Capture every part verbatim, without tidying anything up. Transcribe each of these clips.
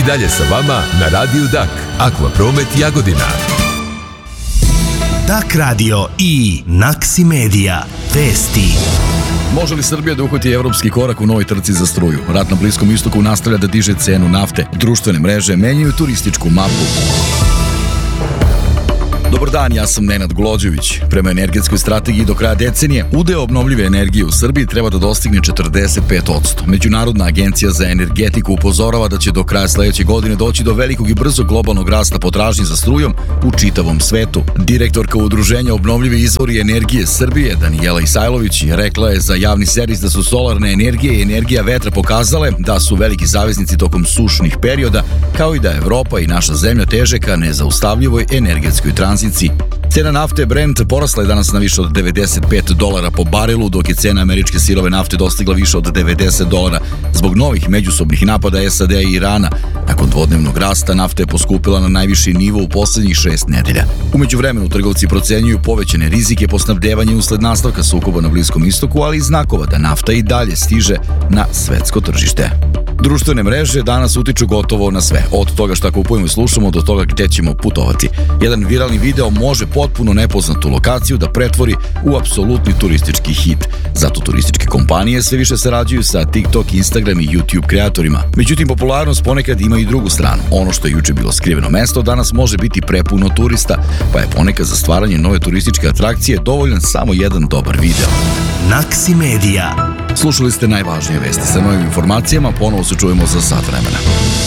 dalje sa vama na Radiju Dak. Aqua Promet Jagodina. Dak Radio i Naksi Media. Vesti. Može li Srbija da uhvati evropski korak u novoj trci za struju? Rat na Bliskom istoku nastavlja da diže cenu nafte. Društvene mreže menjaju turističku mapu. Dobar dan, ja sam Nenad Glođević. Prema energetskoj strategiji do kraja decenije, udeo obnovljive energije u Srbiji treba da dostigne četrdeset pet posto. Međunarodna agencija za energetiku upozorava da će do kraja sledeće godine doći do velikog i brzog globalnog rasta potražnje za strujom u čitavom svetu. Direktorka Udruženja obnovljive izvori energije Srbije, Danijela Isajlović, rekla je za javni servis da su solarne energije i energija vetra pokazale da su veliki zaveznici tokom sušnih perioda, kao i da Evropa i naša zemlja teže ka nezaustavljivoj energetskoj tranziciji. Cena nafte Brent porasla je danas na više od devedeset pet dolara po barilu, dok je cena američke sirove nafte dostigla više od devedeset dolara zbog novih međusobnih napada S A D-a i Irana. Nakon dvodnevnog rasta nafta je poskupila na najviši nivo u poslednjih šest nedelja. Umeđu vremenu trgovci procenjuju povećane rizike po snabdevanju usled nastavka sukoba na Bliskom istoku, ali i znakova da nafta i dalje stiže na svetsko tržište. Društvene mreže danas utiču gotovo na sve, od toga šta kupujemo i slušamo do toga gde ćemo putovati. Jedan viralni video može potpuno nepoznatu lokaciju da pretvori u apsolutni turistički hit. Zato turističke kompanije sve više sarađuju sa TikTok, Instagram i YouTube kreatorima. Međutim, popularnost ponekad ima i drugu stranu. Ono što je juče bilo skriveno mesto, danas može biti prepuno turista, pa je ponekad za stvaranje nove turističke atrakcije dovoljan samo jedan dobar video. Naksi Media. Slušali ste najvažnije vesti. Sa novim informacijama ponovo se čujemo za sat vremena.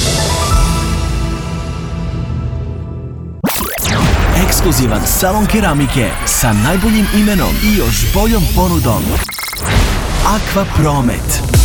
Ekskluzivan salon keramike sa najboljim imenom i još boljom ponudom. Aqua Promet.